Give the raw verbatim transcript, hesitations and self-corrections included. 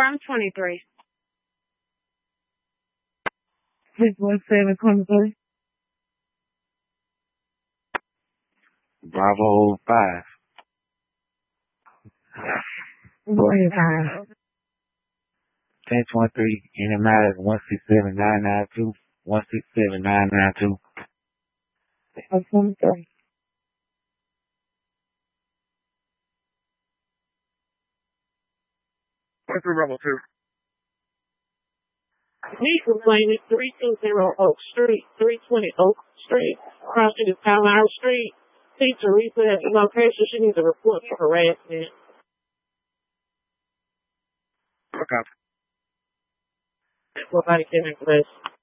I'm twenty-three. six one seven twenty-three. Bravo five. Go ahead, five. ten twenty-three, N M I one six seven nine nine two, one six seven nine nine two. twenty-three. What's the Bravo two? He complained at three twenty Oak Street, three twenty Oak Street, crossing the Palmyra Street. See Teresa at the location. She needs a report for harassment. Okay. Nobody can request.